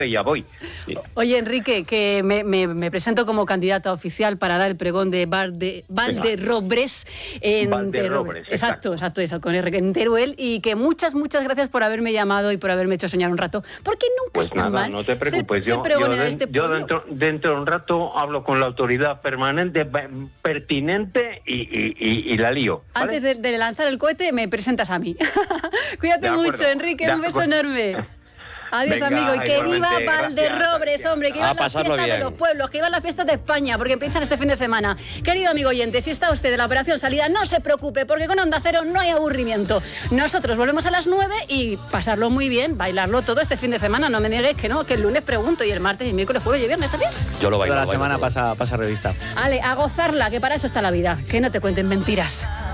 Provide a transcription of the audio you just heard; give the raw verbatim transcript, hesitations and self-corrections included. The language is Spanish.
ya voy. Oye, Enrique, que me, me, me presento como candidata oficial para dar el pregón de Valde, Valderrobres en Valderrobres, exacto, exacto, eso, con R en Teruel, y que muchas, muchas gracias por haberme llamado y por haberme hecho soñar un rato, porque nunca Pues está nada, mal. no te preocupes, Se, yo, se yo, en de, este yo dentro, dentro de un rato hablo con la autoridad permanente, pertinente y, y, y, y la lío, ¿vale? Antes de, de lanzar el cohete me presentas a mí. Cuídate mucho, Enrique, de un beso enorme. Adiós, Venga, amigo, y que viva Valderrobres, hombre, que viva la fiesta bien. de los pueblos, que viva la fiesta de España, porque empiezan este fin de semana. Querido amigo oyente, si está usted en la operación salida, no se preocupe, porque con Onda Cero no hay aburrimiento. Nosotros volvemos a las nueve y pasarlo muy bien, bailarlo todo este fin de semana. No me niegues que no, que el lunes pregunto, y el martes, y el miércoles, jueves y viernes, ¿está bien? Yo lo bailo. Toda la lo bailo semana todo. pasa, pasa revista. Ale, a gozarla, que para eso está la vida, que no te cuenten mentiras.